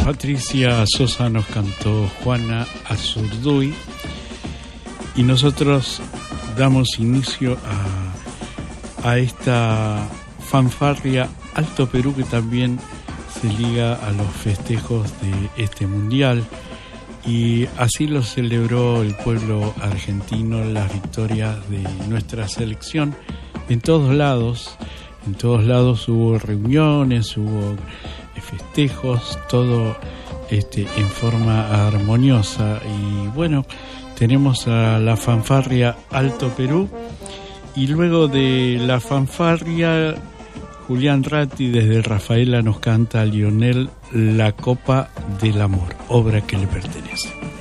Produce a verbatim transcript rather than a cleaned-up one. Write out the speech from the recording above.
Patricia Sosa nos cantó Juana Azurduy y nosotros damos inicio a, a esta fanfarria Alto Perú, que también se liga a los festejos de este mundial, y así lo celebró el pueblo argentino, las victorias de nuestra selección. En todos lados, en todos lados hubo reuniones, hubo festejos, todo este, en forma armoniosa. Y bueno, tenemos a la fanfarria Alto Perú, y luego de la fanfarria, Julián Ratti desde Rafaela nos canta a Lionel La Copa del Amor, obra que le pertenece.